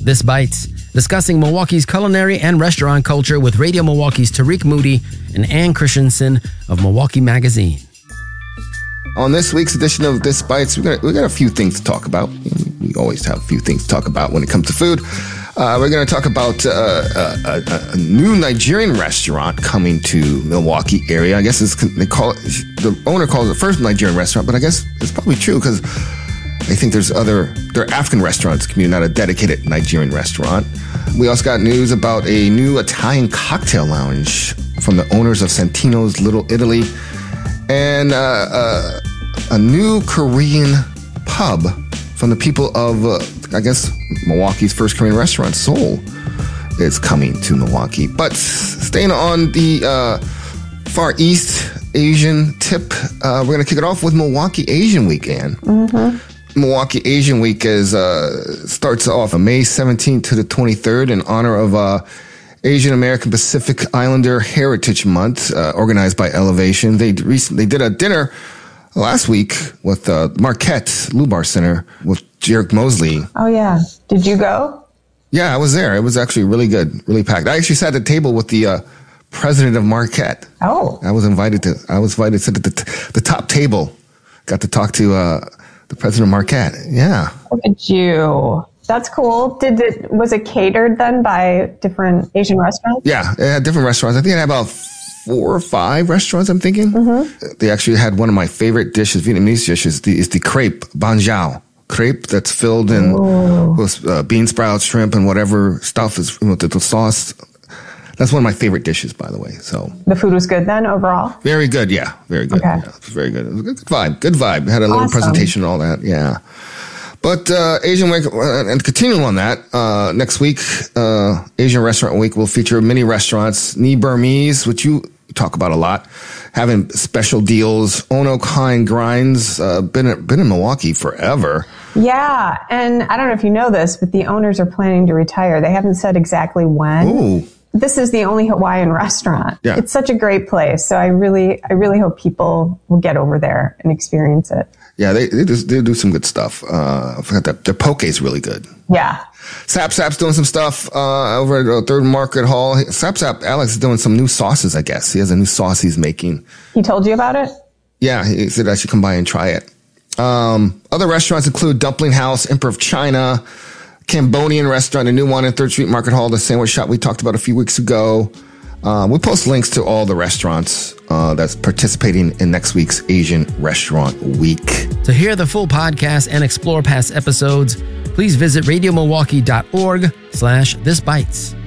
This Bites, discussing Milwaukee's culinary and restaurant culture with Radio Milwaukee's Tariq Moody and Ann Christensen of Milwaukee Magazine. On this week's edition of This Bites, we got a few things to talk about. We always have a few things to talk about when it comes to food. We're going to talk about a new Nigerian restaurant coming to Milwaukee area. I guess they call it, the owner calls it the first Nigerian restaurant, but I guess it's probably true because I think there are African restaurants, not a dedicated Nigerian restaurant. We also got news about a new Italian cocktail lounge from the owners of Santino's Little Italy, and a new Korean pub from the people of, I guess, Milwaukee's first Korean restaurant, Seoul, is coming to Milwaukee. But staying on the Far East Asian tip, we're going to kick it off with Milwaukee Asian Week, Ann. Mm-hmm. Milwaukee Asian Week starts off on May 17th to the 23rd in honor of Asian American Pacific Islander Heritage Month, organized by Elevation. They did a dinner last week with Marquette Lubar Center with Jarek Mosley. Oh, yeah. Did you go? Yeah, I was there. It was actually really good, really packed. I actually sat at the table with the president of Marquette. Oh. I was invited to sit at the top table. Got to talk to the president of Marquette. Yeah. Look at you. That's cool. Was it catered then by different Asian restaurants? Yeah, it had different restaurants. I think it had about 4 or 5 restaurants, I'm thinking. Mm-hmm. They actually had one of my favorite dishes, Vietnamese dishes, is the crepe banh jiao. Crepe that's filled in with bean sprouts, shrimp, and whatever stuff is with the sauce. That's one of my favorite dishes, by the way. So the food was good then overall? Very good, yeah. Very good. Okay. Yeah, it was very good. It was a good vibe. Good vibe. Had a little presentation and all that, yeah. But Asian Week, and continuing on that, next week, Asian Restaurant Week will feature many restaurants. Ni Burmese, which you talk about a lot, having special deals. Ono Kind Grinds, been in Milwaukee forever. Yeah, and I don't know if you know this, but the owners are planning to retire. They haven't said exactly when. Ooh. This is the only Hawaiian restaurant. Yeah. It's such a great place. So I really hope people will get over there and experience it. Yeah, they do some good stuff. I forgot that their poke is really good. Yeah. Sap's doing some stuff over at Third Market Hall. Sap Alex is doing some new sauces, I guess. He has a new sauce he's making. He told you about it? Yeah, he said I should come by and try it. Other restaurants include Dumpling House, Emperor of China, Cambodian restaurant, a new one at 3rd Street Market Hall, the sandwich shop we talked about a few weeks ago. We'll post links to all the restaurants that's participating in next week's Asian Restaurant Week. To hear the full podcast and explore past episodes, please visit radiomilwaukee.org/thisbites.